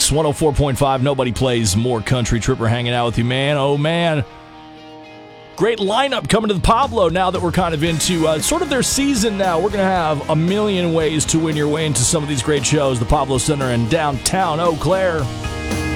Kicks 104.5. Nobody plays more country. Tripper hanging out with you, man. Oh, man. Great lineup coming to the Pablo now that we're kind of into sort of their season now. We're going to have a million ways to win your way into some of these great shows. The Pablo Center in downtown Eau Claire.